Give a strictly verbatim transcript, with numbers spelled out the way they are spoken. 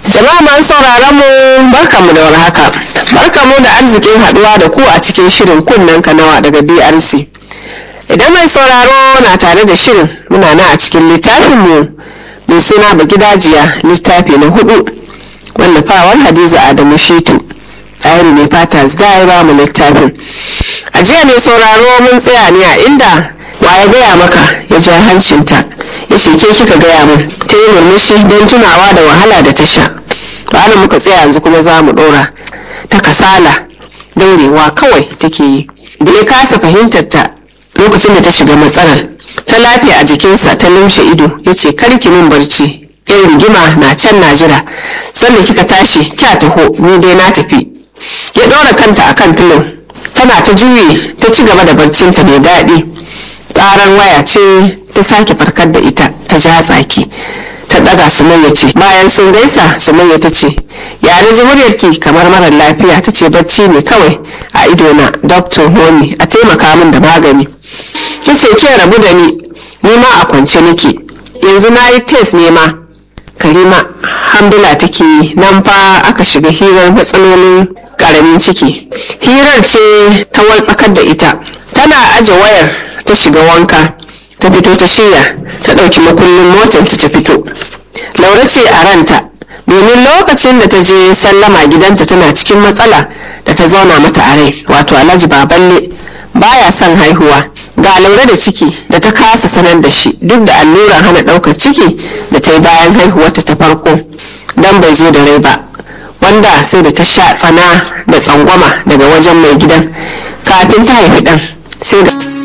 Jama'a masu sauraron mu barkamu da warhaka. Barkamu da arzikin haduwa da ku a cikin shirin kunnen kanawa daga B R C. Idan mai sauraro na tare da shirin muna na a cikin littafin mu mai suna Bagidajiya littafi na hudu wallafawar Hadiza Adamu Shitu. Ayari mai fata zai ba mu littafin. A jiya mai sauraro mun tsaya ne a inda waye gaya maka ya ja hancinta ya ce ke kika gaya min ta yi murmushi don tunawa da wahala da ta sha. To ana muka tsaya yanzu kuma za mu ɗora ta kasala daurewa kawai take yi da ya kasa fahimtar ta lokacin da ta shiga matsalar ta lafiya a jikinsa ta lumshe ido ya ce karki min barci yan rigima na can na jira sanda kika tashi kya taho ni dai na tafi. Ya ɗora kanta akan filin tana ta juye ta ci gaba da barcinta mai daɗi. Ƙarar waya ce ta sake farkar da ita ta ja tsaki ta daga Sumayya ce bayan sun gaisa Sumayya ta ce ya ji muryarki kamar marar lafiya ta ce bacci ne kawai a idona Doctor Nomi a taimaka min da magani. Ta ce ke rabu da ni ni ma a kwance nake yanzu na yi test ne ma. Karima Hamdula take yi nan fa aka shiga hirar matsalolin karamin ciki. Hirar ce ta wartsakar da ita tana aje wayar ta shiga wanka ta fito ta shirya ta ɗauki makullin motar ta fito. Laura ce a ranta domin lokacin da ta je sallama gidanta tana cikin matsala da ta zauna mata a rai wato Alhaji Baballe baya son haihuwa ga Laura da ciki da ta kasa sanar da shi duk da alluran hana ɗaukar ciki da ta yi bayan haihuwarta ta farko dan bai zo da rai ba wanda sai da ta sha tsana da tsangwama daga wajen mai gidan kafin ta haifi ɗan sai ga